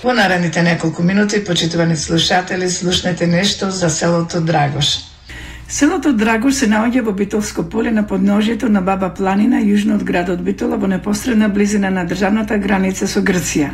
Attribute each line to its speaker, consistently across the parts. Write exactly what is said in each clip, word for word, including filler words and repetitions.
Speaker 1: Во наредните неколку минути, почитувани слушатели, слушнете нешто за селото Драгош.
Speaker 2: Селото Драгош се наоѓа во Битолско поле на подножието на Баба планина, јужно од градот Битола, во непосредна близина на државната граница со Грција.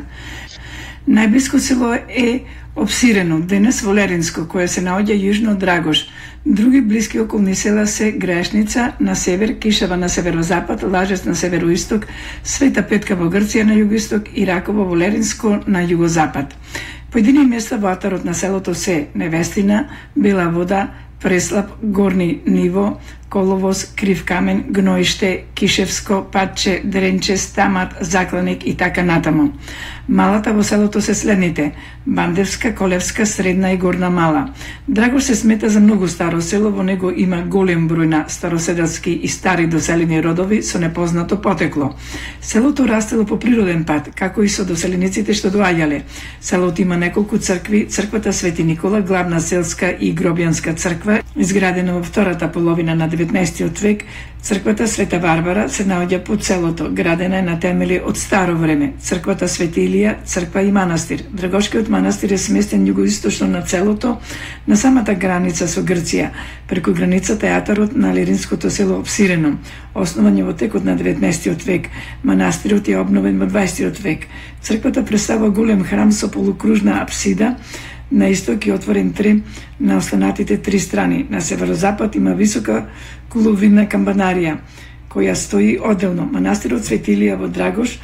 Speaker 2: Најблиско село е Обсирено, денес Волеринско, кое се наоѓа јужно од Драгош. Други блиски околни села се Грешница на север, Кишева на северозапад, Лажец на североисток, Света Петка во Грција на југоисток и Раково Волеринско на југозапад. Поедини места во атарот на селото се Невестина, Бела вода, Преслап, Горни ниво, Коловоз, Крив камен, Гноиште, Кишевско, Патче, Дренче, Стамат, Закланик и така натаму. Малата во селото се следните: Бандевска, Колевска, Средна и Горна Мала. Драгош се смета за многу старо село, во него има голем број на староседелски и стари доселени родови со непознато потекло. Селото растело по природен пат, како и со доселениците што доаѓале. Селото има неколку цркви: црквата Свети Никола, главна селска и гробјанска црква, изградена во втората половина на деветнаесеттиот век. Црквата Света Варвара се наоѓа под селото, градена е на темели од старо време. Црквата Свети Илија, црква и манастир. Драгошкиот манастир е сместен југоисточно на селото, на самата граница со Грција. Преку границата е атарот на лиринското село Обсирено, основан во текот на деветнаесеттиот век. Манастирот е обновен во дваесеттиот век. Црквата представува голем храм со полукружна апсида, на исток е отворен трем на останатите три страни. На северозапад има висока куловидна камбанарија, која стои одделно. Манастирот Свети Илија во Драгош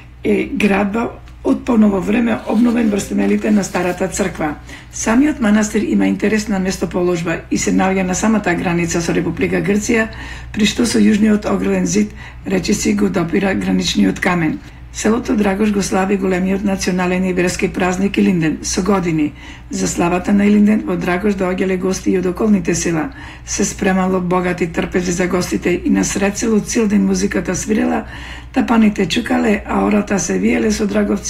Speaker 2: е градба од поново време, обновен врз темелите на старата црква. Самиот манастир има интересна местоположба и се наоѓа на самата граница со Република Грција, при што со јужниот ограден зид речиси го допира граничниот камен. Селото Драгош го слави големиот национален и верски празник Илинден со години. За славата на Илинден во Драгош доаѓале гости и од околните села. Се спремало богати трпези за гостите и насред село цел ден музиката свирела, тапаните чукале, а ората се виеле со драговци